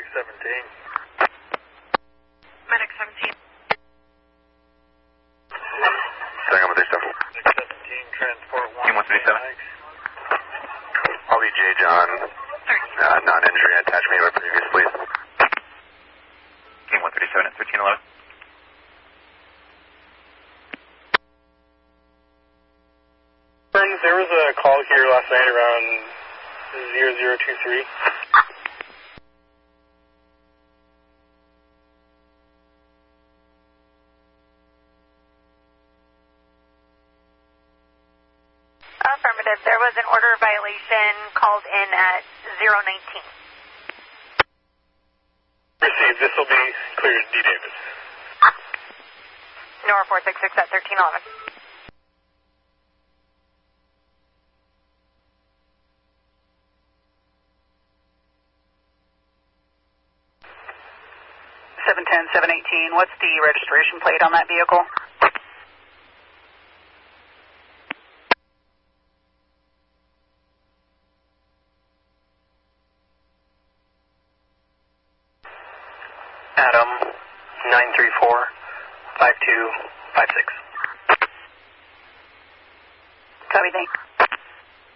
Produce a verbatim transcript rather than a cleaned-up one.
Medic seventeen. Medic seventeen. Second with seven. Medic seventeen, transport one. Team one thirty-seven. I'll be J. John. Uh, non-injury attachment you were previous, please. Team one thirty-seven at thirteen eleven. There was a call here last night around zero zero two three. Affirmative. There was an order violation called in at zero nineteen. Received. This will be cleared D. Davis. Nora four six six at thirteen eleven. seven ten, seven eighteen, what's the registration plate on that vehicle? Adam, nine three four, five two five six. Copy, thanks.